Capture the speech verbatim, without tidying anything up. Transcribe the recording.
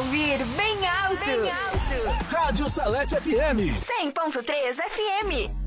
ouvir bem alto. Bem alto. Rádio Salete F M. cem ponto três F M.